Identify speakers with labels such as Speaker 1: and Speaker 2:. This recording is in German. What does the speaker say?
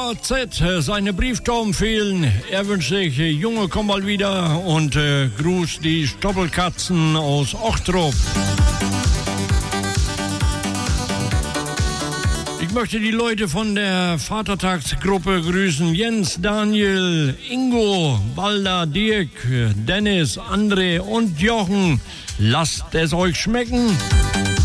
Speaker 1: Z, seine Brieftauben fehlen. Er wünscht sich, Junge, komm mal wieder und grüßt die Stoppelkatzen aus Ochtrup. Ich möchte die Leute von der Vatertagsgruppe grüßen. Jens, Daniel, Ingo, Walter, Dirk, Dennis, André und Jochen. Lasst es euch schmecken.